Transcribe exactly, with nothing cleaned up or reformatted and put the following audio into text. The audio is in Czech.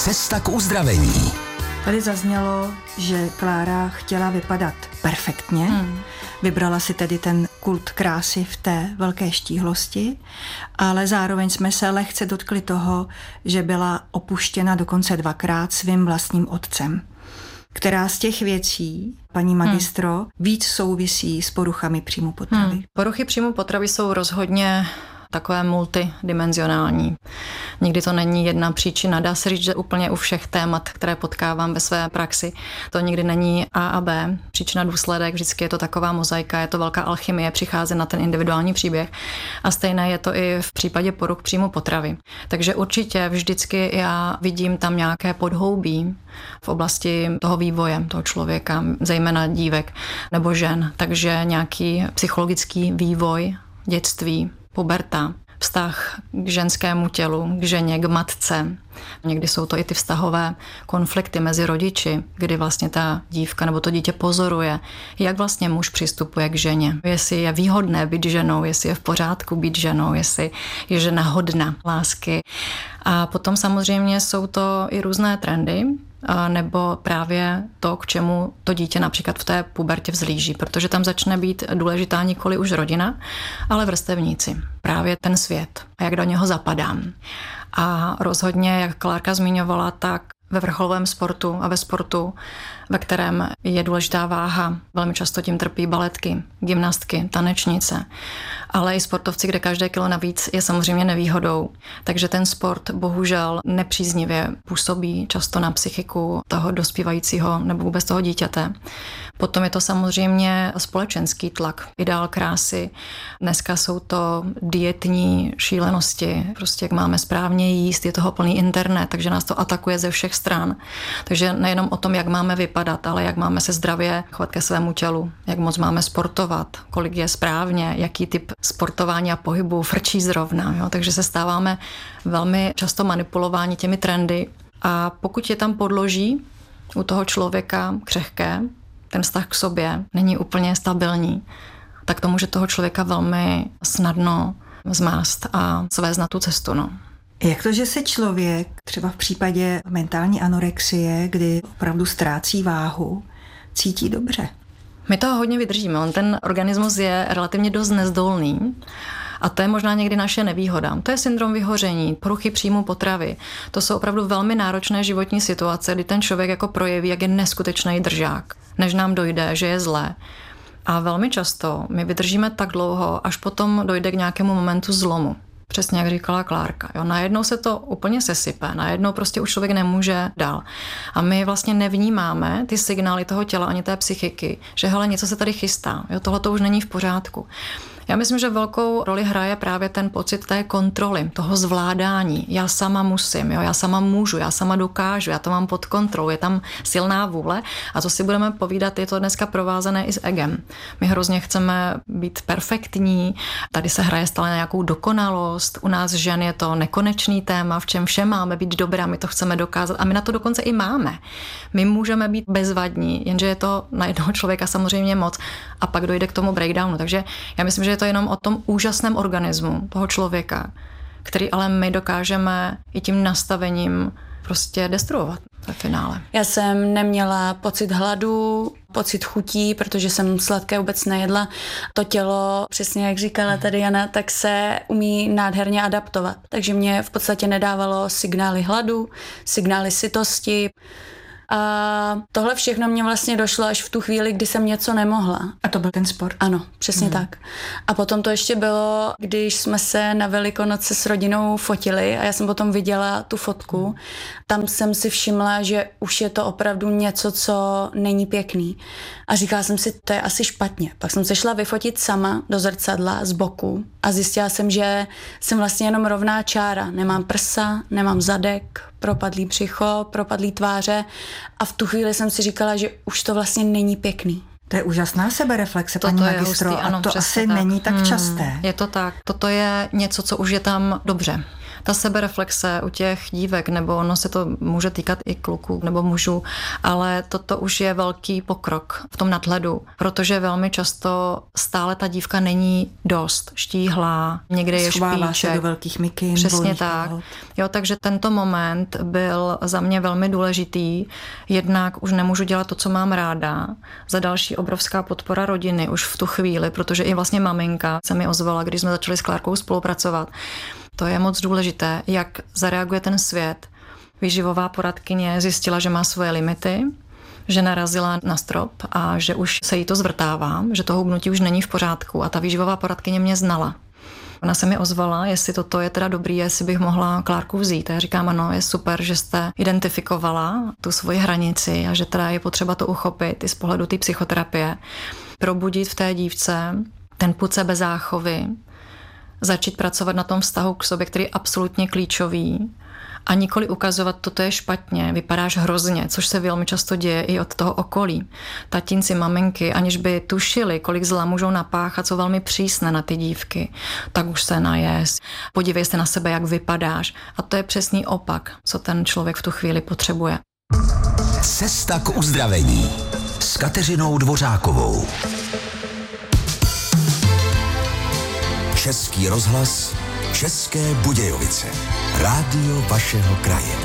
Cesta k uzdravení. Tady zaznělo, že Klára chtěla vypadat perfektně. Hmm. Vybrala si tedy ten kult krásy v té velké štíhlosti, ale zároveň jsme se lehce dotkli toho, že byla opuštěna dokonce dvakrát svým vlastním otcem. Která z těch věcí, paní magistro, hmm. víc souvisí s poruchami příjmu potravy? Hmm. Poruchy příjmu potravy jsou rozhodně takové multidimenzionální. Nikdy to není jedna příčina. Dá se říct, že úplně u všech témat, které potkávám ve své praxi, to nikdy není A a B. Příčina důsledek, vždycky je to taková mozaika, je to velká alchymie, přichází na ten individuální příběh. A stejné je to i v případě poruch příjmu potravy. Takže určitě vždycky já vidím tam nějaké podhoubí v oblasti toho vývoje toho člověka, zejména dívek nebo žen. Takže nějaký psychologický vývoj, dětství, puberta, vztah k ženskému tělu, k ženě, k matce. Někdy jsou to i ty vztahové konflikty mezi rodiči, kdy vlastně ta dívka nebo to dítě pozoruje, jak vlastně muž přistupuje k ženě. Jestli je výhodné být ženou, jestli je v pořádku být ženou, jestli je žena hodna lásky. A potom samozřejmě jsou to i různé trendy, nebo právě to, k čemu to dítě například v té pubertě vzlíží, protože tam začne být důležitá nikoli už rodina, ale vrstevníci. Právě ten svět a jak do něho zapadám. A rozhodně, jak Klárka zmiňovala, tak ve vrcholovém sportu a ve sportu, ve kterém je důležitá váha, velmi často tím trpí baletky, gymnastky, tanečnice, ale i sportovci, kde každé kilo navíc je samozřejmě nevýhodou. Takže ten sport bohužel nepříznivě působí často na psychiku toho dospívajícího nebo vůbec toho dítěte. Potom je to samozřejmě společenský tlak, ideál krásy. Dneska jsou to dietní šílenosti, prostě jak máme správně jíst, je toho plný internet, takže nás to atakuje ze všech stran. Takže nejenom o tom, jak máme vypadat, ale jak máme se zdravě chovat ke svému tělu, jak moc máme sportovat, kolik je správně, jaký typ sportování a pohybu frčí zrovna. Jo? Takže se stáváme velmi často manipulováni těmi trendy a pokud je tam podloží u toho člověka křehké, ten vztah k sobě není úplně stabilní, tak to může toho člověka velmi snadno zmást a svést na tu cestu. No. Jak to, že se člověk třeba v případě mentální anorexie, kdy opravdu ztrácí váhu, cítí dobře? My toho hodně vydržíme. On ten organismus je relativně dost nezdolný a to je možná někdy naše nevýhoda. To je syndrom vyhoření, poruchy příjmu potravy. To jsou opravdu velmi náročné životní situace, kdy ten člověk jako projeví, jak je neskutečný držák, než nám dojde, že je zlé. A velmi často my vydržíme tak dlouho, až potom dojde k nějakému momentu zlomu. Přesně jak říkala Klárka. Jo, najednou se to úplně sesype, najednou prostě už člověk nemůže dál. A my vlastně nevnímáme ty signály toho těla ani té psychiky, že hele, něco se tady chystá, jo, tohle to už není v pořádku. Já myslím, že velkou roli hraje právě ten pocit té kontroly, toho zvládání. Já sama musím, jo, já sama můžu, já sama dokážu, já to mám pod kontrolou, je tam silná vůle a co si budeme povídat, je to dneska provázané i s egem. My hrozně chceme být perfektní, tady se hraje stále na nějakou dokonalost, u nás žen je to nekonečný téma, v čem vše máme být dobrá, my to chceme dokázat a my na to dokonce i máme. My můžeme být bezvadní, jenže je to na jednoho člověka samozřejmě moc a pak dojde k tomu breakdownu, takže já myslím, že je to jenom o tom úžasném organismu toho člověka, který ale my dokážeme i tím nastavením prostě destruovat ve finále. Já jsem neměla pocit hladu, pocit chutí, protože jsem sladké vůbec nejedla. To tělo, přesně jak říkala tady Jana, tak se umí nádherně adaptovat. Takže mě v podstatě nedávalo signály hladu, signály sytosti. A tohle všechno mě vlastně došlo až v tu chvíli, kdy jsem něco nemohla. A to byl ten sport? Ano, přesně hmm. tak. A potom to ještě bylo, když jsme se na Velikonoce s rodinou fotili a já jsem potom viděla tu fotku. Hmm. Tam jsem si všimla, že už je to opravdu něco, co není pěkný. A říkala jsem si, to je asi špatně. Pak jsem se šla vyfotit sama do zrcadla z boku a zjistila jsem, že jsem vlastně jenom rovná čára. Nemám prsa, nemám zadek, propadlý břicho, propadlý tváře a v tu chvíli jsem si říkala, že už to vlastně není pěkný. To je úžasná sebereflexe, Toto paní magistro, hustý, ano, a to asi tak. není tak hmm, časté. Je to tak. Toto je něco, co už je tam dobře. Ta sebereflexe u těch dívek, nebo ono se to může týkat i kluků nebo mužů, ale toto už je velký pokrok v tom nadhledu, protože velmi často stále ta dívka není dost štíhlá, někde je Schovává špíček. se do velkých mikin. Přesně tak. Jo, takže tento moment byl za mě velmi důležitý. Jednak už nemůžu dělat to, co mám ráda. Za další obrovská podpora rodiny už v tu chvíli, protože i vlastně maminka se mi ozvala, když jsme začali s Klárkou spolupracovat. To je moc důležité, jak zareaguje ten svět. Výživová poradkyně zjistila, že má svoje limity, že narazila na strop a že už se jí to zvrtává, že to hubnutí už není v pořádku a ta výživová poradkyně mě znala. Ona se mi ozvala, jestli toto je teda dobrý, jestli bych mohla Klárku vzít. A já říkám, ano, je super, že jste identifikovala tu svoji hranici a že teda je potřeba to uchopit i z pohledu té psychoterapie. Probudit v té dívce ten pud sebezáchovy, začít pracovat na tom vztahu k sobě, který je absolutně klíčový a nikoli ukazovat, toto je špatně, vypadáš hrozně, což se velmi často děje i od toho okolí. Tatínci, maminky, aniž by tušili, kolik zla můžou napáchat, jsou velmi přísné na ty dívky. Tak už se najez, podívej se na sebe, jak vypadáš. A to je přesný opak, co ten člověk v tu chvíli potřebuje. Cesta k uzdravení s Kateřinou Dvořákovou. Český rozhlas, České Budějovice. Rádio vašeho kraje.